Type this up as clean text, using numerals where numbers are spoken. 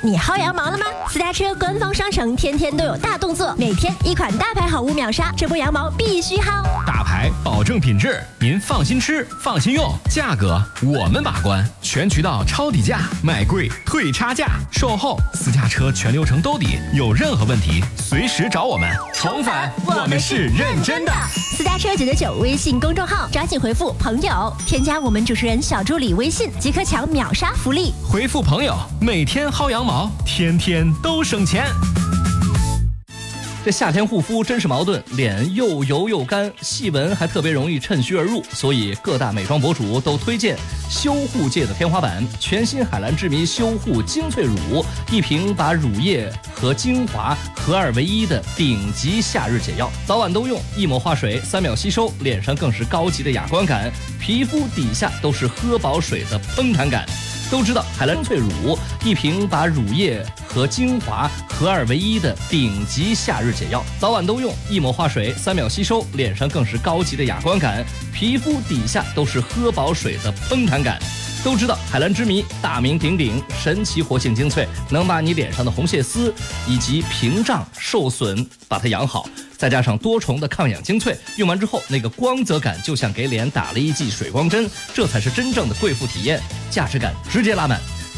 你薅羊毛了吗？私家车官方商城天天都有大动作，每天一款大牌好物秒杀，这波羊毛必须薅。 大牌保证品质，您放心吃，放心用，价格我们把关，全渠道抄底价，卖贵退差价，售后私家车全流程兜底，有任何问题随时找我们。宠粉，我们是认真的。 私家车999微信公众号，抓紧回复朋友，添加我们主持人小助理微信即可抢秒杀福利。 回复朋友，每天薅羊毛，天天都省钱。 这夏天护肤真是矛盾，脸又油又干，细纹还特别容易趁虚而入，所以各大美妆博主都推荐修护界的天花板——全新海蓝之谜修护精粹乳，一瓶把乳液和精华合二为一的顶级夏日解药，早晚都用，一抹化水3秒吸收，脸上更是高级的哑光感，皮肤底下都是喝饱水的嘭弹感。都知道海蓝精粹乳，一瓶把乳液和精华合二为一的顶级夏日解药，早晚都用，一抹化水3秒吸收，脸上更是高级的哑光感，皮肤底下都是喝饱水的嘭弹感。都知道海蓝之谜大名鼎鼎，神奇活性精粹，能把你脸上的红屑丝以及屏障受损把它养好，再加上多重的抗氧精粹，用完之后那个光泽感就像给脸打了一剂水光针，这才是真正的贵妇体验，价值感直接拉满。